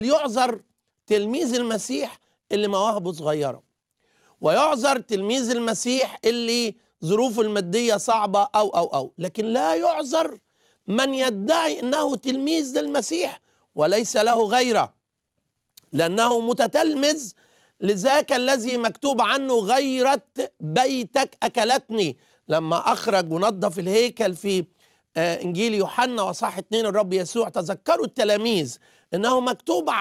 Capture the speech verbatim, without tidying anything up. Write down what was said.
يعذر تلميذ المسيح اللي مواهبه صغيرة، ويعذر تلميذ المسيح اللي ظروفه المادية صعبة أو أو أو لكن لا يعذر من يدعي أنه تلميذ للمسيح وليس له غيره، لأنه متتلمذ لذاك الذي مكتوب عنه غيرة بيتك أكلتني. لما أخرج ونظف الهيكل في إنجيل يوحنا وصح اتنين الرب يسوع، تذكروا التلاميذ أنه مكتوب